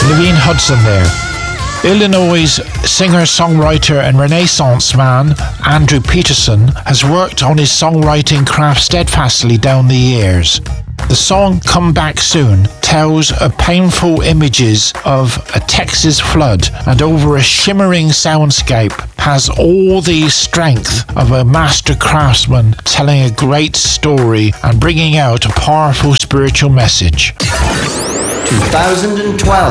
Levine Hudson there. Illinois singer-songwriter and Renaissance man Andrew Peterson has worked on his songwriting craft steadfastly down the years. The song Come Back Soon tells of painful images of a Texas flood and over a shimmering soundscape has all the strength of a master craftsman telling a great story and bringing out a powerful spiritual message. 2012